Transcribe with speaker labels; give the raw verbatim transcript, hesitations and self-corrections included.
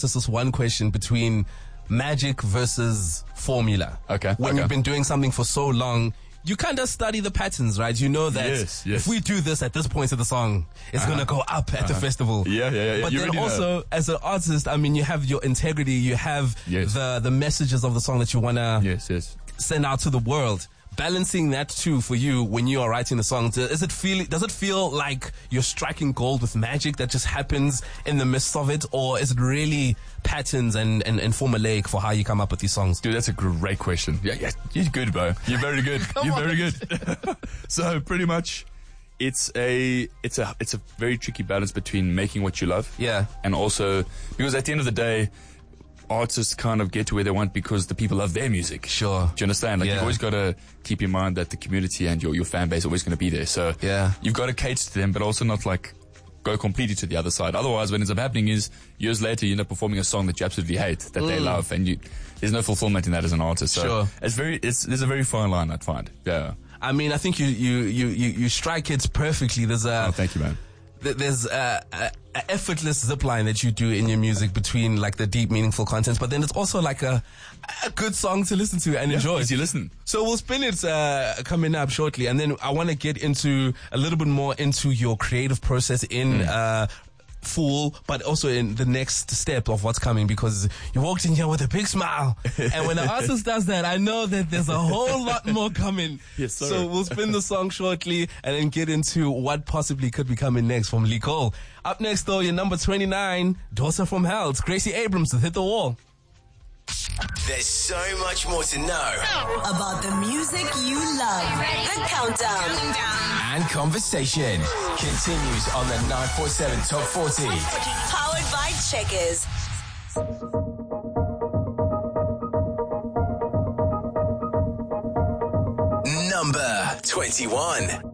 Speaker 1: Just this one question between magic versus formula.
Speaker 2: Okay.
Speaker 1: When
Speaker 2: okay.
Speaker 1: you've been doing something for so long, you kind of study the patterns, right? You know that
Speaker 2: yes, yes.
Speaker 1: if we do this at this point of the song, it's
Speaker 2: uh-huh.
Speaker 1: going to go up at
Speaker 2: uh-huh.
Speaker 1: the festival.
Speaker 2: Yeah, yeah, yeah.
Speaker 1: But
Speaker 2: you
Speaker 1: then
Speaker 2: really
Speaker 1: also,
Speaker 2: know.
Speaker 1: as an artist, I mean, you have your integrity, you have
Speaker 2: yes.
Speaker 1: the, the messages of the song that you want to
Speaker 2: yes, yes.
Speaker 1: send out to the world. Balancing that too for you when you are writing the song, does it feel does it feel like you're striking gold with magic that just happens in the midst of it, or is it really patterns and, and, and formulaic for how you come up with these songs?
Speaker 2: Dude, that's a great question. Yeah, yeah, you're good, bro. You're very good. You're
Speaker 1: on.
Speaker 2: very good. So pretty much, it's a it's a it's a very tricky balance between making what you love,
Speaker 1: yeah,
Speaker 2: and also because at the end of the day, artists kind of get to where they want because the people love their music.
Speaker 1: Sure.
Speaker 2: Do you understand? Like,
Speaker 1: yeah.
Speaker 2: you've always got to keep in mind that the community and your, your fan base are always going to be there. So
Speaker 1: yeah.
Speaker 2: you've got to cater to them, but also not like go completely to the other side. Otherwise, what ends up happening is years later, you end up performing a song that you absolutely hate, that mm. they love, and you, there's no fulfillment in that as an artist. So
Speaker 1: sure.
Speaker 2: it's very, it's, there's a very fine line, I'd find. Yeah.
Speaker 1: I mean, I think you, you, you, you, you strike it perfectly. There's a,
Speaker 2: oh, thank you, man.
Speaker 1: There's a, a, a effortless zip line that you do in your music between like the deep, meaningful content, but then it's also like a, a good song to listen to and
Speaker 2: yeah,
Speaker 1: enjoy.
Speaker 2: Easy listen.
Speaker 1: So we'll spin it uh, coming up shortly, and then I want to get into a little bit more into your creative process in mm. uh, Fool, but also in the next step of what's coming, because you walked in here with a big smile, and when an artist does that, I know that there's a whole lot more coming.
Speaker 2: Yes, sir.
Speaker 1: So we'll spin the song shortly and then get into what possibly could be coming next from Lee Cole. Up next though, your number twenty-nine, Daughter from Hell. It's Gracie Abrams with Hit the Wall.
Speaker 3: There's so much more to know
Speaker 4: about the music you love. The Countdown.
Speaker 3: And conversation continues on the nine four seven Top forty.
Speaker 4: Powered by Checkers.
Speaker 3: Number twenty-one.